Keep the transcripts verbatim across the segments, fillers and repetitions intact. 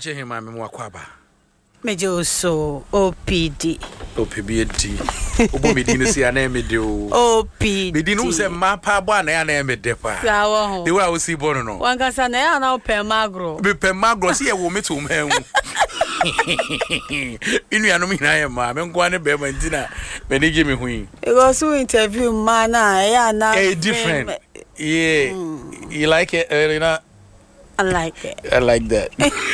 dache him mami mwakwaba. Mejo so O P D. O P D. Obo medini si ana emede o. O P D. Medini se mapa bo ana ya na emede pa. Sawo. De wa o si bono no. Wan kasa na ya na o pe magro. Be pe magro si e wo meto mhan. Inu ya no mi na ya ma me nko ane be ma ntina me ne ge me hu. It was who interview man na ya na. Eh different. Yeah. Mm. You like it, Elena? I like it. I like that.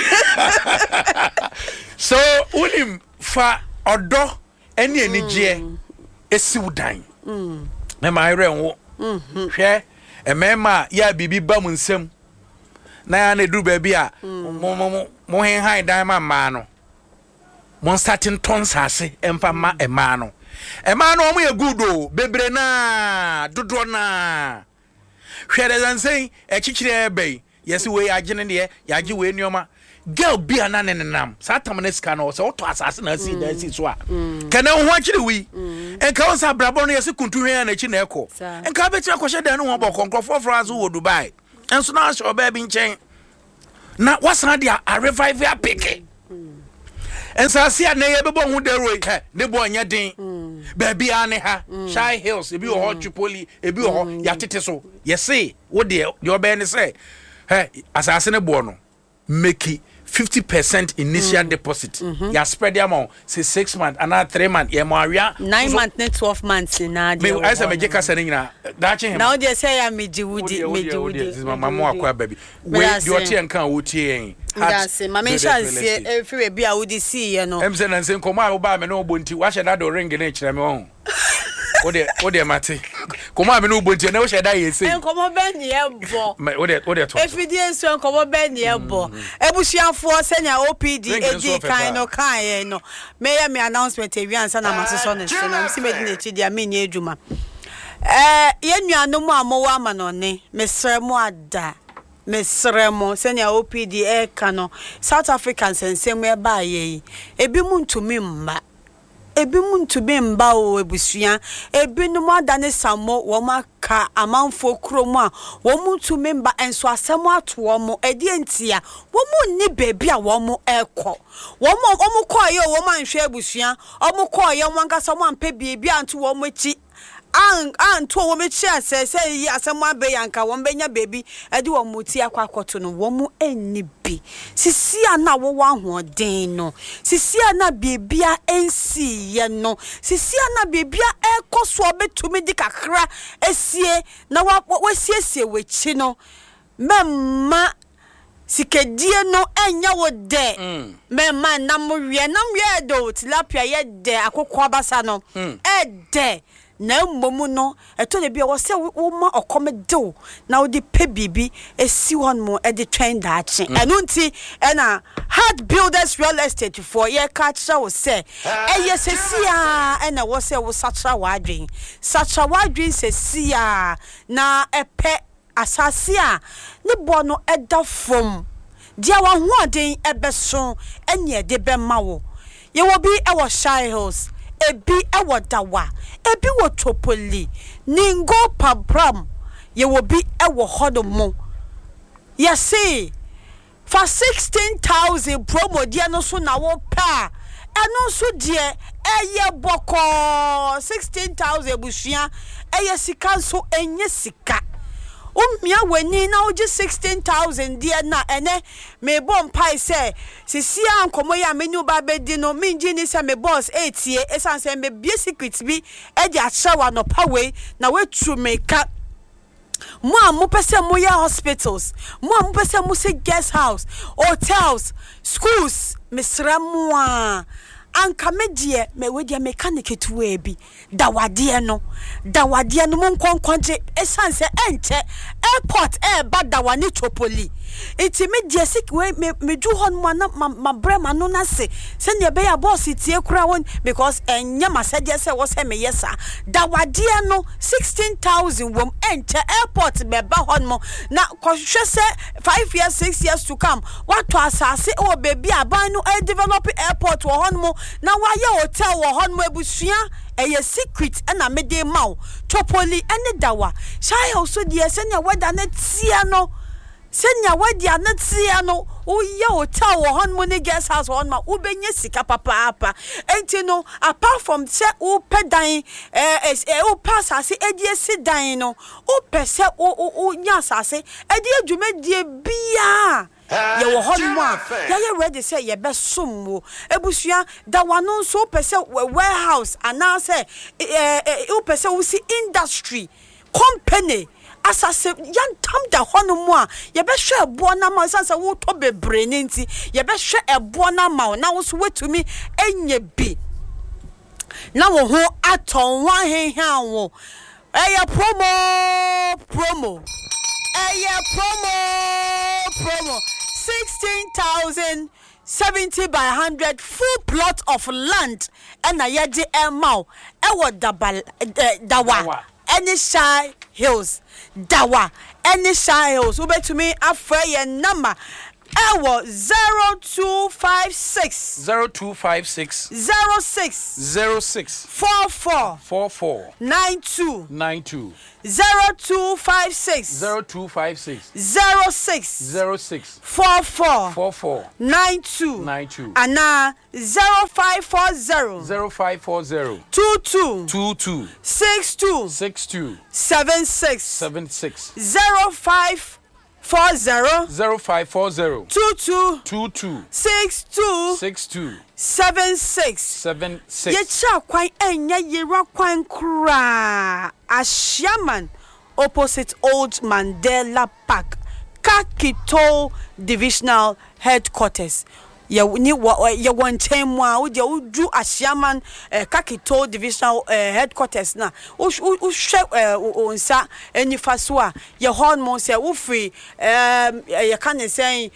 So, unim fa odo eni enije esiw dan. Mm. Na ma ire nwo. Mhm. Hwe emema ya bibi ba mu nsem. Na ya na edu ba bi a mo mo mo hen han dan ma ma no. Mon starting tons ase empa ma ema no. Ema no mo ye good o, bebre na, dodo na. Hwe de zan sei e chichire ebe. Yes we agene de ya age we nioma. Girl be anane nenam satam na sika no so to asase na si na si so a kana ho akire wi enka won sa brabo no yesi kuntu hwe na chi na eko enka beti akohye dan no ho bọ konkrofo France wo Dubai enso na asho ba bi nchen na wasan dia a revive a pick ensa sia na ye bebo hu dero he ne bo anya din ba bi ane ha Shy Hills ebi ho Tripoli ebi ho ya tete so yesi wo de yo be ne say he asase ne bo no make fifty percent initial mm. deposit. Mm-hmm. Ya spread the amount say six months and three months. Ya maria nine so, months, ne twelve months. Na me I say me jeka sene na. Dachi him. Now they say ya me jiwudi me jiwudi. This is my mama akwa baby. We your tie nkan wo tie yen. That's it. Mama sha see every be a wudi see ye no. Em say na say nkoma wo ba me no bonti. Wa she da do ring na kire me won. Ode ode mate koma me no bonti na wo she da ye say enkomo ben ye bo ode ode to efidie so enkomo ben ye bo ebusuafo senya O P D edi kan no kan ye no me ya me announcement e wiansa na masoso no so na msi medi na chi dia me nya adwuma eh ye nuano mu amowo ama no ne mesre mu ada mesre mu senya O P D e kan no South Africans ensem e ba ye ebi mu ntumi mba ebi muntu be mba o ebusua ebi no mo adane samo wo maka amanfo kromu a wo muntu memba enso asemo ato wo mo edi entia wo mu ni bebi a wo mo ekọ wo mo omo koye wo ma nhwe ebusua omo koye mo nkasa mo ampe biebi anto wo mo chi an an to wo mechi ase se yi asemo abe yanka wo mbenya baby edi wo muti akwa akoto no wo mu enni bi sisi ana wo wa hoden no sisi ana bibia ensi ye no sisi ana bibia ekoso obetumi di kakra esie na wa wasiesie wechi no memma sikedie no enya wo de mm. memma namwe namwe do tilapia ye de akokọ abasa no mm. e de na mmomu no eto de bia wo se wo ma okomedo na wo di pe bibi esi won mo e di train daache eno nti e na Hard Builders Real Estate for ye ka kira wo se e ye sesia e na wo se wo satra wadwen satra wadwen sesia na epe asase a ne bo no eda fom dia wa hoden ebeso enye de be ma wo ye wo bi e wo Shy Hills ebi ewo dawa ebi wo Tripoli ningo pabram ye wo bi ewo hodomo ye see for sixteen thousand promo dia no so na wo pa eno so die eye boko sixteen thousand busua eye sika so enye sika umia weni na oje sixteen thousand dia na ene me bom pai se sisi ankomo ya menu ba bedi no minji ni se me boss eight ye esan se me bie secret bi e di achawa no pawe na we tru make mo amu pese mo ya hospitals mo amu pese mo se guest house hotels schools misramu a anka medie me wedi mechanic tuwe bi dawade no dawade no mon konkonje esanse enche airport e ba dawane Tripoli iti medie sik we meju hon mo na ma brema no na se se ne be ya boss tie kura won because enya masaje se wo se me yesa dawade no sixteen thousand wom enche airport be ba hon mo na kohwe se five years six years to come what to asase o baby aban no e develop airport wo hon mo na wa ye hotel wo hon mo ebusua eye secret na mede maw Tripoli ene dawa Shy also die se ne weda na tia no senya wadi anatia no uye hotel wo hon money guest house hon ma ubenye sika papa apa enti no apart from se u pedan eh eh u pass ase edie si dan no u pese u u nya asase edie dwumadie bia ye wo hon mo ya ye ready say ye be som wo ebusua da wano nso pese warehouse anase eh u pese u si industry company asase yantam da hono mu a ye be hwe ebo na ma sansa wo to bebre ne nti ye be hwe ebo na ma na wo so wetumi enye bi na wo ho aton wa henhan wo eye promo promo eye promo promo sixteen thousand seventy by one hundred full plot of land and a yedi emau ewo dabal dawa any shy hills dawa any shy hills ube to me afraid number ewo zero two five six zero two five six zero six zero six four four four four nine two nine two zero two five six zero two five six zero six zero six four four four four nine two nine two and now zero five four zero zero five four zero two two two two six two six two seven six seven six zero five four zero zero five four zero two two two two six two six two seven six seven six. Yecha kwan enya yera kwan kura Ashiaman opposite Old Mandela Park Kakito Divisional Headquarters. Ye ni ye one time wa wo de udu Ashiaman Kakito Divisional Headquarters na u u hwe onsa enifa so a ye hon mo se wo free um ye kan say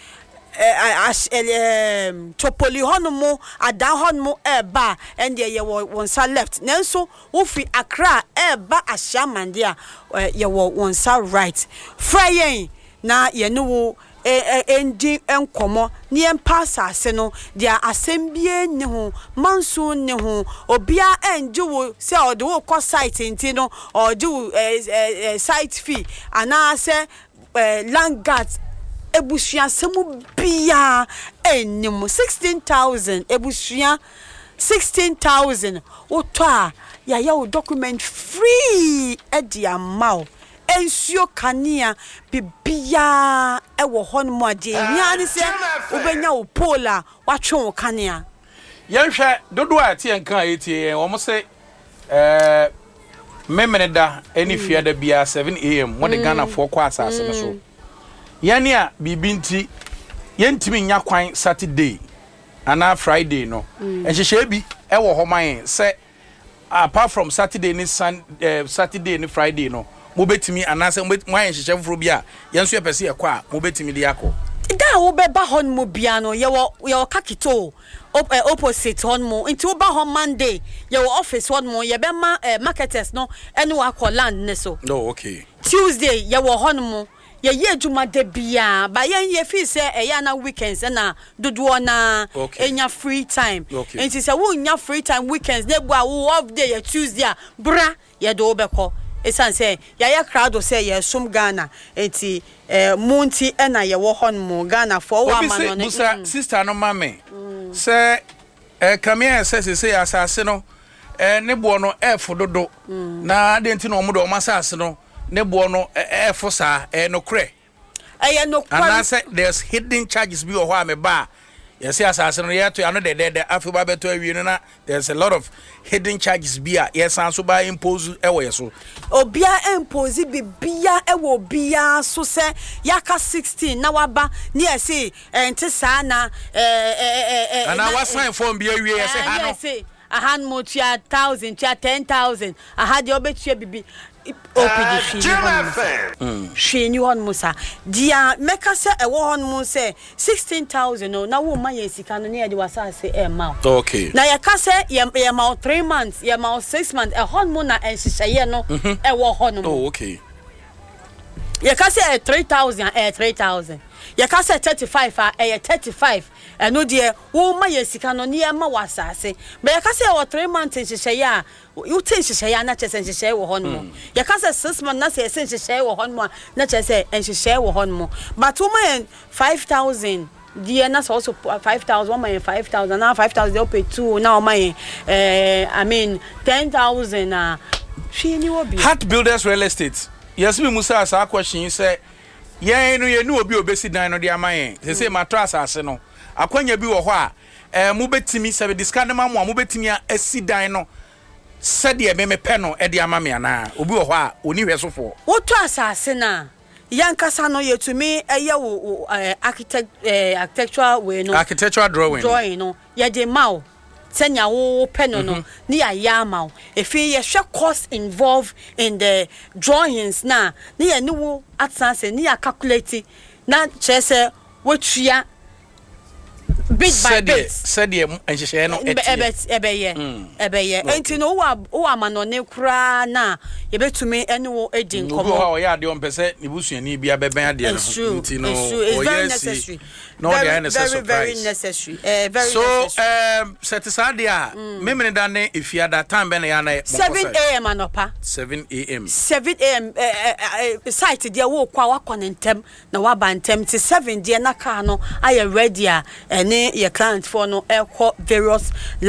as um Topoli honomo ada honomo eba and ye wonsa left nanso wo free Accra eba Ashiaman dia ye wonsa right frayen na ye no wo endi enkomo ni empasa ase no dia asembie ni ho manso ni ho obia enje wo se ode wo ko site nti no ode wo site fee ana se landguard ebusua semu bia enim sixteen thousand ebusua sixteen thousand oto a ya ya wo document free e dia maw ensio kania bibia ewo hon mo ade nya ni se obenya wo pola watwe wo kania yenhwe dodo a tie nkan etie wo mo se eh memeneda eni fiada bia seven a m mo de Ghana for kwa asase no so yani a bibinti yentimi nya kwan Saturday ana Friday no ehhehye bi ewo ho man se apart from Saturday ni Sunday Saturday ni Friday no mo betimi anase mo ahyehyɛ foforo bi a yenso yepese ekɔ a mo betimi de akɔ da wo be ba hon mo bia no ye wo ye wo Kakito opposite hon mo into wo ba hon Monday ye wo office hon mo ye be ma marketers no ene wa call land ne so no okay Tuesday ye wo hon mo ye ye dwuma de bia ba ye ye fi se e ya na weekends na dodo na enya free time enti se wo nya free time weekends ne bua wo off day ye Tuesday bra ye do be ko esan say ya ya crowd say ye sum Ghana enti eh munti na ye wo hon mo Ghana for wa ma no ne sister no mame say eh kamia say say asase no eh ne bo no e fododo na de enti no mo do o masase no ne bo no e fo sa e no kre eh no and I say there's hidden charges bi o ho am ba yes asase no ye to ano de de afi ba beto awie no na there's a lot of hidden charges bi a yes an so ba impose e wo yeso obia impose bibia e wo bia so se yaka sixteen na waba ni e say enti sa na eh eh eh and I was sign form bi awie yes ha no a hand mo tia one thousand tia ten thousand a had your betua bibi O P D she ni hon musa dia meka se e wo hon mu se sixteen thousand no na wo ma ye sika no ne ye de wasase e ma okay na ye ka se ye ye ma three months ye ma six months e hon mu na enhyehyeye no e wo hon mu oh okay ye ka se three thousand eh three thousand ya ka say thirty-five a eh thirty-five eno de wo ma ye sika no ne ma wasase but ya ka say wo three months nhyehyɛ ya you think nhyehyɛ ya na kyese nhyehyɛ wo hɔ no ya ka say six months na say nhyehyɛ wo hɔ no na kyese nhyehyɛ wo hɔ no but wo ma five thousand dear na also five thousand one my five thousand now five thousand they pay two now my uh, I mean ten thousand uh she ni obi Heart Builders Real Estate yes me musa asa question say yen no ye ni obi obesi dan no de amayen say say matras ase no akwanya bi wo ho a eh mu betimi se be discount ma mo mu betimi asi dan no said ye me me pe no e de ama me ana obi wo ho a oni hwesofo wo to asase na yankasa no yetumi eye wo architect architectural way no architectural drawing drawing no ye de maw senya wo pe no no ni aya maw efi ye hwe cost involved in the drawings na ni ye ni wo atsanse ni ya calculate na chese wo tua bit by bit said ye enhyehyɛ no ebe ebe ye ebe ye enti no wo wo amano ne kura na ye betumi ene wo edi nkomo wo ya de on pese ni busuani bia beben ade no enti no it's very necessary no they are necessary very necessary uh, very so necessary. um set aside there me me da ne ifia that time ben ya na seven a m anopa seven a m seven a m site dia wo kwa wakọ ntem na wa ba ntem ti seven dia na car no aye ready a ene ye client for no e various